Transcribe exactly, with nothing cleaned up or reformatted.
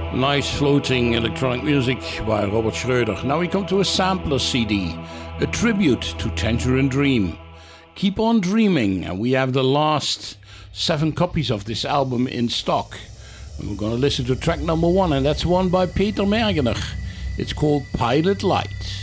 Nice floating electronic music by Robert Schröder. Now we come to a sampler C D, a tribute to Tangerine Dream. Keep on dreaming, and we have the last seven copies of this album in stock. And we're going to listen to track number one, and that's one by Peter Mergener. It's called Pilot Light.